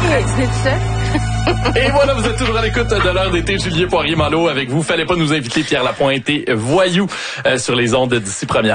Il a dîné tout seul. Et voilà, vous êtes toujours à l'écoute de l'heure d'été. Julien Poirier-Malo avec vous. Fallait pas nous inviter Pierre Lapointe et Voyou sur les ondes d'ici première.